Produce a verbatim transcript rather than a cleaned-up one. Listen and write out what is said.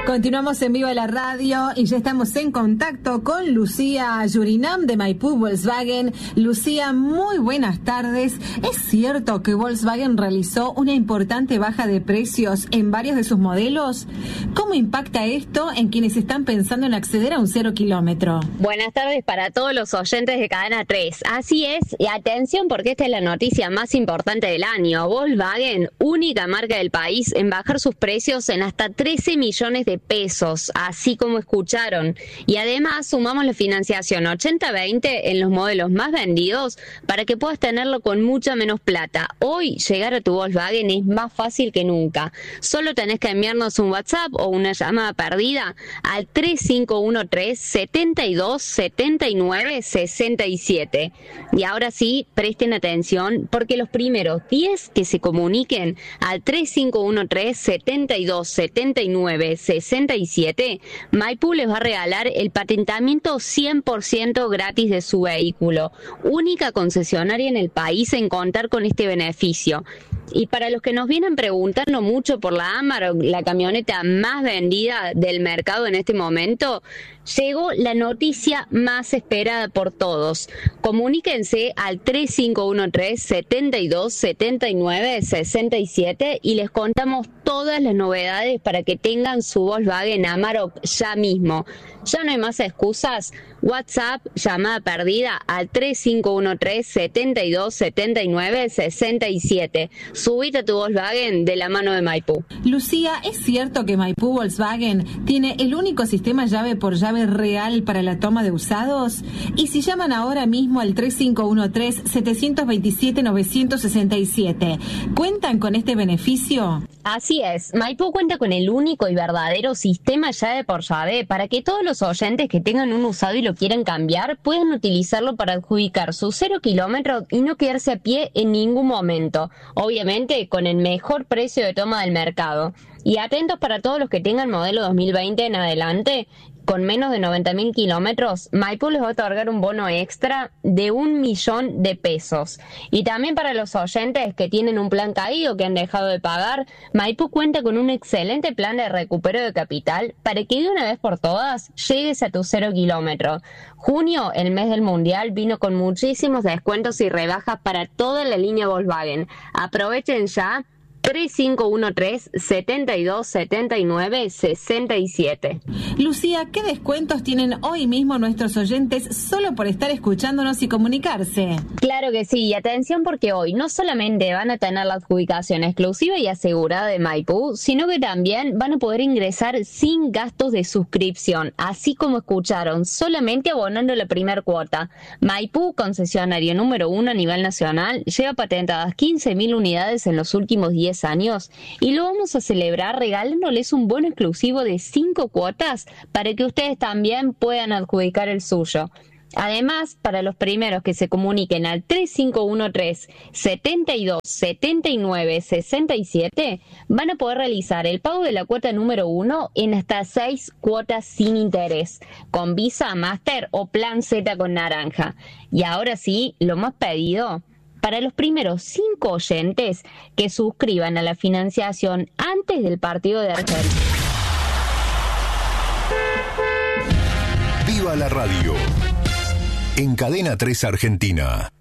Continuamos en vivo a la radio y ya estamos en contacto con Lucía Yurinam de Maipú Volkswagen. Lucía, muy buenas tardes. ¿Es cierto que Volkswagen realizó una importante baja de precios en varios de sus modelos? ¿Cómo impacta esto en quienes están pensando en acceder a un cero kilómetro? Buenas tardes para todos los oyentes de Cadena tres. Así es, y atención porque esta es la noticia más importante del año. Volkswagen, única marca del país en bajar sus precios en hasta trece millones de pesos, así como escucharon. Y además sumamos la financiación ochenta veinte en los modelos más vendidos para que puedas tenerlo con mucha menos plata. Hoy llegar a tu Volkswagen es más fácil que nunca. Solo tenés que enviarnos un WhatsApp o una llamada perdida al tres cinco uno tres, siete dos, siete nueve, seis siete. Y ahora sí, presten atención porque los primeros diez que se comuniquen al tres cinco uno tres, siete dos, siete nueve, seis siete, Maipú les va a regalar el patentamiento cien por ciento gratis de su vehículo. Única concesionaria en el país en contar con este beneficio. Y para los que nos vienen preguntando mucho por la Amarok, la camioneta más vendida del mercado en este momento, llegó la noticia más esperada por todos. Comuníquense al tres cinco uno tres, siete dos, siete nueve, seis siete y les contamos todas las novedades para que tengan su Volkswagen Amarok ya mismo. Ya no hay más excusas. WhatsApp, llamada perdida al tres cinco uno tres, siete dos, siete nueve, seis siete. Subite a tu Volkswagen de la mano de Maipú. Lucía, ¿es cierto que Maipú Volkswagen tiene el único sistema llave por llave real para la toma de usados? Y si llaman ahora mismo al tres cinco uno tres, siete dos siete, nueve seis siete, ¿cuentan con este beneficio? Así es, Maipú cuenta con el único y verdadero sistema llave por llave para que todos los oyentes que tengan un usado y lo quieran cambiar puedan utilizarlo para adjudicar su cero kilómetros y no quedarse a pie en ningún momento. Obviamente con el mejor precio de toma del mercado. Y atentos para todos los que tengan modelo dos mil veinte en adelante, con menos de noventa mil kilómetros, Maipú les va a otorgar un bono extra de un millón de pesos. Y también para los oyentes que tienen un plan caído, que han dejado de pagar, Maipú cuenta con un excelente plan de recupero de capital para que de una vez por todas llegues a tu cero kilómetro. Junio, el mes del Mundial, vino con muchísimos descuentos y rebajas para toda la línea Volkswagen. Aprovechen ya. tres cinco uno tres, siete dos, siete nueve, seis siete. Lucía, ¿qué descuentos tienen hoy mismo nuestros oyentes solo por estar escuchándonos y comunicarse? Claro que sí, y atención porque hoy no solamente van a tener la adjudicación exclusiva y asegurada de Maipú, sino que también van a poder ingresar sin gastos de suscripción, así como escucharon, solamente abonando la primera cuota. Maipú, concesionario número uno a nivel nacional, lleva patentadas quince mil unidades en los últimos diez años y lo vamos a celebrar regalándoles un bono exclusivo de cinco cuotas para que ustedes también puedan adjudicar el suyo. Además, para los primeros que se comuniquen al tres cinco uno tres, siete dos, siete nueve, seis siete van a poder realizar el pago de la cuota número uno en hasta seis cuotas sin interés, con Visa, Master o Plan Z con naranja. Y ahora sí, lo más pedido, para los primeros cinco oyentes que suscriban a la financiación antes del partido de Argentina. ¡Viva la radio! En Cadena tres Argentina.